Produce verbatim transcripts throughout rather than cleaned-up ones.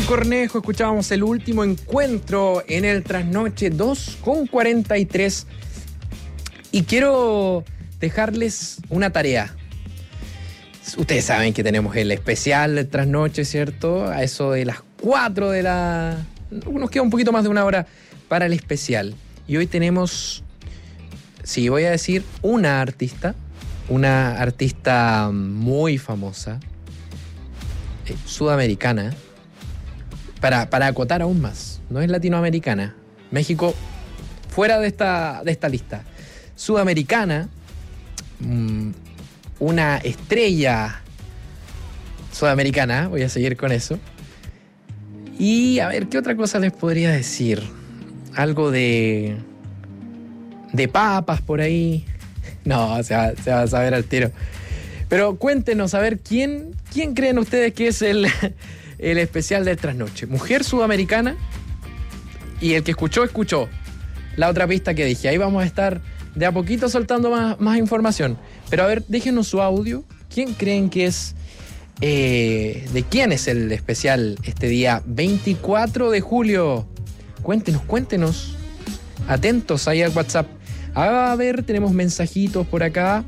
Cornejo, escuchábamos el último encuentro en el Trasnoche dos con cuarenta y tres. Y quiero dejarles una tarea. Ustedes saben que tenemos el especial del Trasnoche, ¿cierto? A eso de las cuatro de la... Nos queda un poquito más de una hora para el especial. Y hoy tenemos, sí, voy a decir una artista, una artista muy famosa, eh, sudamericana. Para, para acotar aún más, no es latinoamericana. México fuera de esta, de esta lista. Sudamericana, mmm, una estrella sudamericana, voy a seguir con eso. Y a ver, ¿qué otra cosa les podría decir? Algo de... de papas por ahí. No, se va, se va a saber al tiro. Pero cuéntenos, a ver, ¿quién, quién creen ustedes que es el... el especial del Trasnoche? Mujer sudamericana. Y el que escuchó, escuchó la otra pista que dije. Ahí vamos a estar de a poquito soltando más, más información. Pero a ver, déjenos su audio. ¿Quién creen que es? Eh, ¿De quién es el especial este día veinticuatro de julio? Cuéntenos, cuéntenos. Atentos ahí al WhatsApp. A ver, tenemos mensajitos por acá.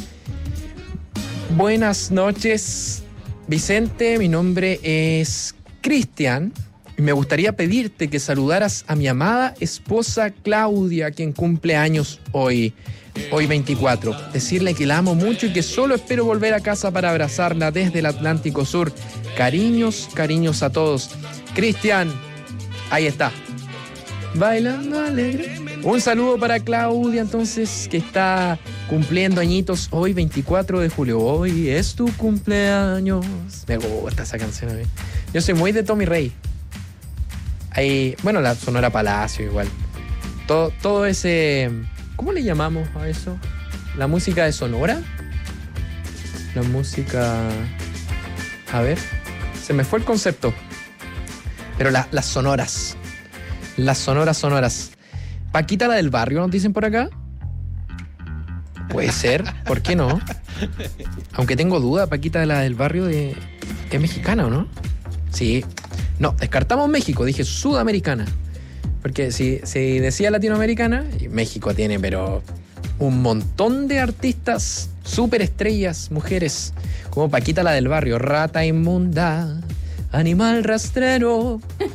Buenas noches, Vicente, mi nombre es Cristian y me gustaría pedirte que saludaras a mi amada esposa Claudia, quien cumple años hoy, hoy veinticuatro. Decirle que la amo mucho y que solo espero volver a casa para abrazarla desde el Atlántico Sur. Cariños, cariños a todos. Cristian, ahí está. Bailando alegre. Un saludo para Claudia, entonces, que está cumpliendo añitos hoy, veinticuatro de julio. Hoy es tu cumpleaños. Me gusta esa canción a mí. Yo soy muy de Tommy Rey. Ahí, bueno, la Sonora Palacio igual. Todo, todo ese... ¿Cómo le llamamos a eso? ¿La música de Sonora? La música... A ver, se me fue el concepto. Pero la, las sonoras. Las sonoras sonoras. Paquita la del barrio, ¿nos dicen por acá? Puede ser, ¿por qué no? Aunque tengo duda, Paquita la del barrio de... ¿es mexicana o no? Sí. No, descartamos México, dije sudamericana. Porque si, si decía latinoamericana, México tiene, pero un montón de artistas, superestrellas, mujeres, como Paquita la del barrio, rata inmunda, animal rastrero.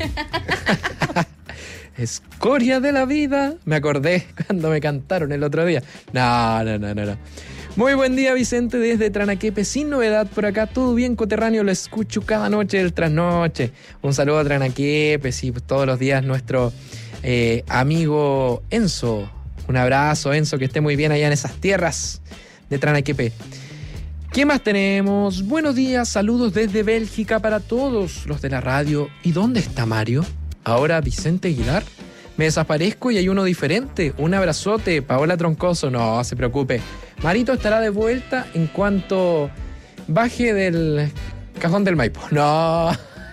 Escoria de la vida. Me acordé cuando me cantaron el otro día. No, no, no, no, no. Muy buen día, Vicente, desde Tranaquepe. Sin novedad por acá, todo bien coterráneo. Lo escucho cada noche del Trasnoche. Un saludo a Tranaquepe, sí, todos los días nuestro eh, amigo Enzo. Un abrazo, Enzo, que esté muy bien allá en esas tierras de Tranaquepe. ¿Qué más tenemos? Buenos días, saludos desde Bélgica para todos los de la radio. ¿Y dónde está Mario? Ahora Vicente Aguilar. Me desaparezco y hay uno diferente. Un abrazote, Paola Troncoso. No se preocupe. Marito estará de vuelta en cuanto baje del cajón del Maipo. No.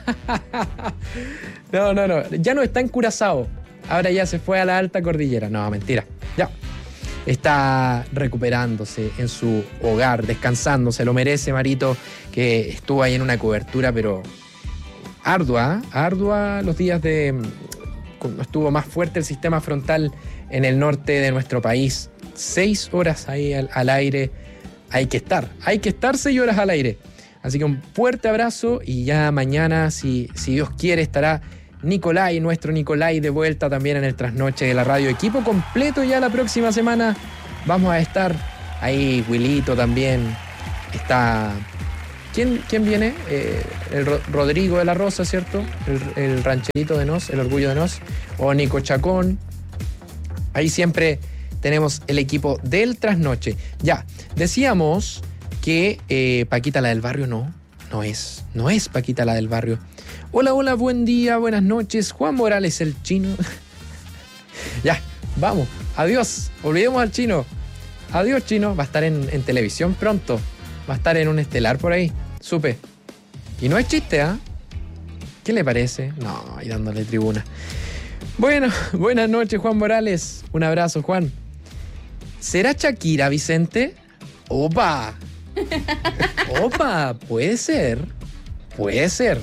No, no, no. Ya no está en Curazao. Ahora ya se fue a la alta cordillera. No, mentira. Ya. Está recuperándose en su hogar, descansando. Se lo merece, Marito, que estuvo ahí en una cobertura, pero... Ardua, ardua los días de... Estuvo más fuerte el sistema frontal en el norte de nuestro país. Seis horas ahí al, al aire. Hay que estar, hay que estar seis horas al aire. Así que un fuerte abrazo y ya mañana, si, si Dios quiere, estará Nicolai, nuestro Nicolai, de vuelta también en el Trasnoche de la radio. Equipo completo ya la próxima semana. Vamos a estar ahí, Wilito también. Está... ¿Quién, quién viene? Eh, el Ro- Rodrigo de la Rosa, ¿cierto? El, el rancherito de Nos, el orgullo de Nos. O Nico Chacón. Ahí siempre tenemos el equipo del Trasnoche. Ya, decíamos que eh, Paquita la del barrio no, no es. No es Paquita la del barrio. Hola, hola, buen día, buenas noches. Juan Morales, el chino. Ya, vamos. Adiós. Olvidemos al chino. Adiós, chino. Va a estar en, en televisión pronto. Va a estar en un estelar por ahí. Supe. Y no es chiste, ¿ah? ¿eh? ¿Qué le parece? No, ahí dándole tribuna. Bueno, buenas noches, Juan Morales. Un abrazo, Juan. ¿Será Shakira, Vicente? ¡Opa! ¡Opa! Puede ser. Puede ser.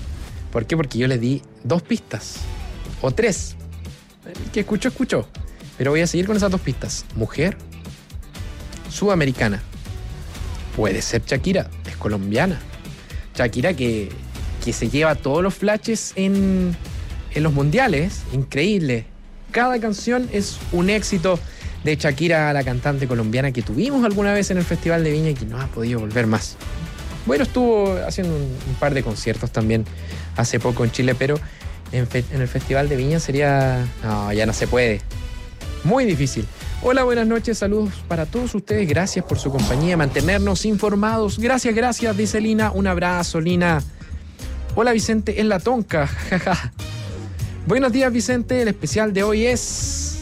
¿Por qué? Porque yo le di dos pistas. O tres. El que escuchó, escuchó. Pero voy a seguir con esas dos pistas. Mujer, sudamericana. Puede ser Shakira, es colombiana. Shakira que, que se lleva todos los flashes en, en los mundiales. Increíble. Cada canción es un éxito de Shakira, la cantante colombiana que tuvimos alguna vez en el Festival de Viña y que no ha podido volver más. Bueno, estuvo haciendo un, un par de conciertos también hace poco en Chile, pero en, fe, en el Festival de Viña sería... No, ya no se puede. Muy difícil. Hola, buenas noches, saludos para todos ustedes. Gracias por su compañía, mantenernos informados. Gracias, gracias, dice Lina. Un abrazo, Lina. Hola, Vicente, en la tonca. Buenos días, Vicente. El especial de hoy es...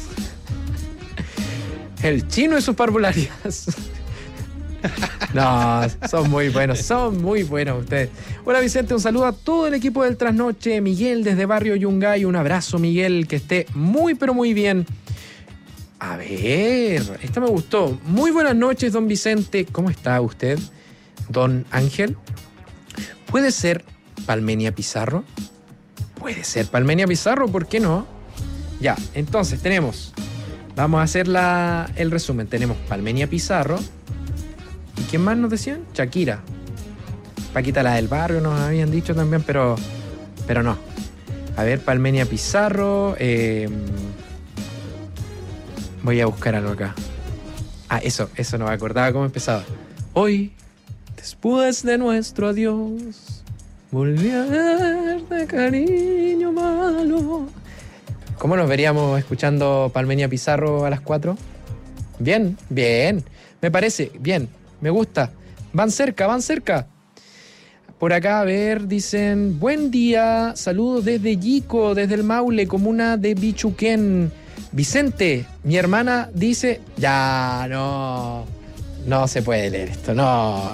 El chino y sus parvularias. No, son muy buenos, son muy buenos ustedes. Hola, Vicente, un saludo a todo el equipo del Trasnoche. Miguel desde Barrio Yungay, un abrazo, Miguel, que esté muy pero muy bien. A ver, esta me gustó. Muy buenas noches, don Vicente. ¿Cómo está usted? Don Ángel. ¿Puede ser Palmenia Pizarro? Puede ser Palmenia Pizarro, ¿por qué no? Ya, entonces tenemos... Vamos a hacer la, el resumen. Tenemos Palmenia Pizarro. ¿Y quién más nos decían? Shakira. Paquita, la del barrio, nos habían dicho también, pero, pero no. A ver, Palmenia Pizarro. Eh, voy a buscar algo acá. Ah, eso, eso no me acordaba cómo empezaba. Hoy, después de nuestro adiós, volví a verte, cariño malo. ¿Cómo nos veríamos escuchando Palmenia Pizarro a las cuatro? Bien, bien. Me parece, bien. Me gusta. Van cerca, van cerca. Por acá, a ver, dicen... Buen día, saludos desde Yico, desde el Maule, comuna de Bichuquén. Vicente, mi hermana dice... Ya, no... No se puede leer esto, no...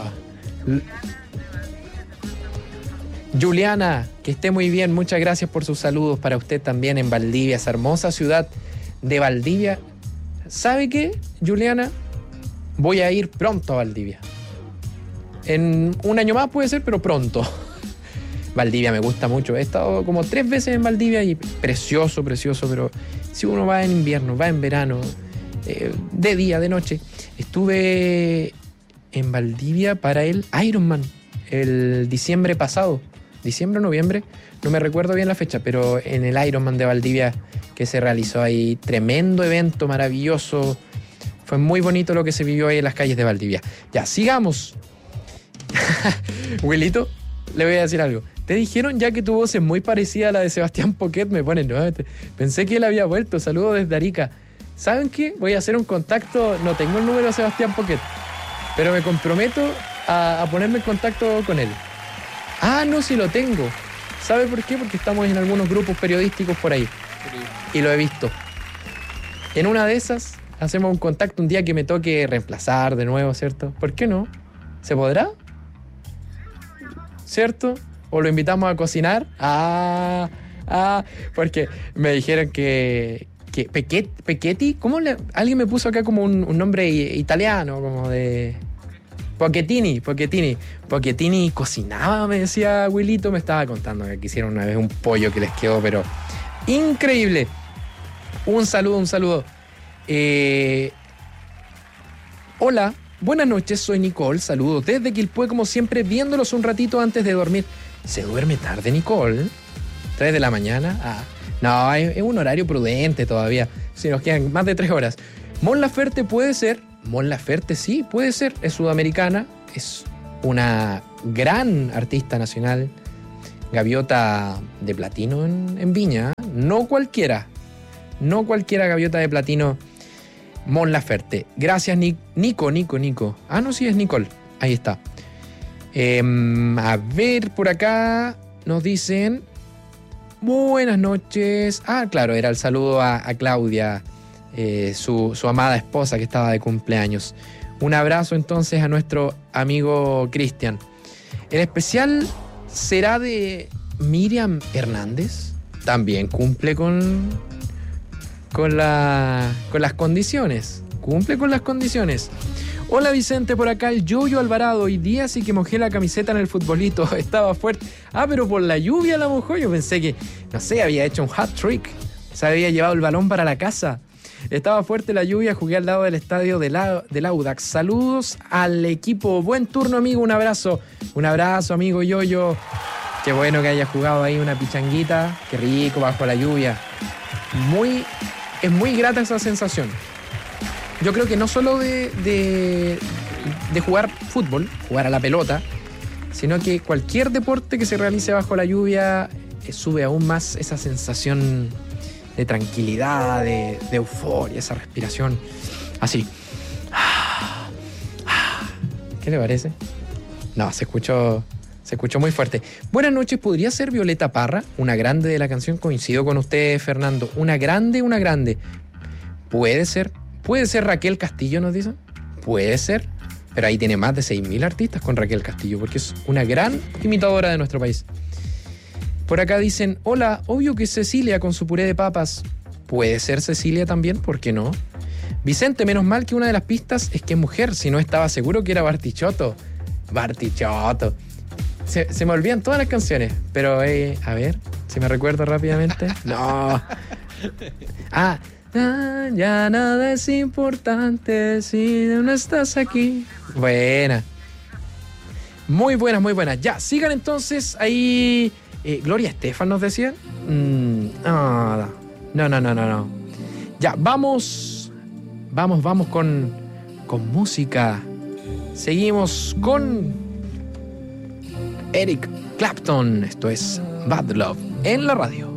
Juliana, que esté muy bien, muchas gracias por sus saludos para usted también en Valdivia, esa hermosa ciudad de Valdivia. ¿Sabe qué, Juliana? Voy a ir pronto a Valdivia. En un año más puede ser, pero pronto. Valdivia me gusta mucho. He estado como tres veces en Valdivia y precioso, precioso, pero si uno va en invierno, va en verano, eh, de día, de noche. Estuve en Valdivia para el Ironman el diciembre pasado. Diciembre o noviembre, no me recuerdo bien la fecha, pero en el Ironman de Valdivia que se realizó ahí, tremendo evento, maravilloso. Fue muy bonito lo que se vivió ahí en las calles de Valdivia. Ya, sigamos. Wilito, le voy a decir algo. Te dijeron ya que tu voz es muy parecida a la de Sebastián Poquet, me ponen nuevamente. Pensé que él había vuelto, saludos desde Arica. ¿Saben qué? Voy a hacer un contacto, no tengo el número de Sebastián Poquet, pero me comprometo a, a ponerme en contacto con él. Ah, no, sí lo tengo. ¿Sabe por qué? Porque estamos en algunos grupos periodísticos por ahí. Y lo he visto. En una de esas hacemos un contacto un día que me toque reemplazar de nuevo, ¿cierto? ¿Por qué no? ¿Se podrá? ¿Cierto? ¿O lo invitamos a cocinar? Ah, ah, porque me dijeron que... que Pequet, Pequetti, ¿cómo le...? Alguien me puso acá como un, un nombre italiano, como de... Pochettini, Pochettini. Pochettini cocinaba, me decía Wilito, me estaba contando que hicieron una vez un pollo que les quedó, pero increíble. Un saludo, un saludo. Eh... Hola, buenas noches, soy Nicole, saludos desde Quilpué, como siempre, viéndolos un ratito antes de dormir. ¿Se duerme tarde, Nicole? ¿tres de la mañana? Ah, no, es, es un horario prudente todavía, si nos quedan más de tres horas. Mon Laferte puede ser... Mon Laferte sí, puede ser, es sudamericana, es una gran artista nacional, gaviota de platino en, en Viña, no cualquiera, no cualquiera gaviota de platino, Mon Laferte. Gracias, Nico, Nico, Nico. Ah, no, sí, es Nicole, ahí está. Eh, a ver, por acá nos dicen, buenas noches. Ah, claro, era el saludo a, a Claudia, Eh, su, su amada esposa que estaba de cumpleaños. Un abrazo entonces a nuestro amigo Cristian. El especial será de Miriam Hernández. También cumple con, con, la, con las condiciones. Cumple con las condiciones. Hola Vicente, por acá el Yoyo Alvarado. Hoy día sí que mojé la camiseta en el futbolito. Estaba fuerte. Ah, pero por la lluvia la mojó. Yo pensé que, no sé, había hecho un hat trick. Se había llevado el balón para la casa. Estaba fuerte la lluvia, jugué al lado del estadio del, del Audax. Saludos al equipo. Buen turno, amigo. Un abrazo. Un abrazo, amigo Yoyo. Qué bueno que haya jugado ahí una pichanguita. Qué rico bajo la lluvia. Muy, es muy grata esa sensación. Yo creo que no solo de, de, de jugar fútbol, jugar a la pelota, sino que cualquier deporte que se realice bajo la lluvia eh, sube aún más esa sensación de tranquilidad, de, de euforia, esa respiración así. ¿Qué le parece? No, se escuchó, se escuchó muy fuerte. Buenas noches, ¿podría ser Violeta Parra? Una grande de la canción, coincido con usted, Fernando. Una grande, una grande. Puede ser. Puede ser Raquel Castillo, nos dicen. Puede ser. Pero ahí tiene más de seis mil artistas con Raquel Castillo, porque es una gran imitadora de nuestro país. Por acá dicen, hola, obvio que Cecilia con su puré de papas. Puede ser Cecilia también, ¿por qué no? Vicente, menos mal que una de las pistas es que es mujer, si no estaba seguro que era Bartichotto. Bartichotto. Se, se me olvidan todas las canciones, pero eh, a ver, si me recuerdo rápidamente. No. Ah, ah, ya nada es importante si no estás aquí. Buena. Muy buenas, muy buenas. Ya, sigan entonces ahí. Eh, Gloria Estefan nos decían. Mm, no, no, no, no, no, no. Ya, vamos. Vamos, vamos con, con música. Seguimos con Eric Clapton. Esto es Bad Love en la radio.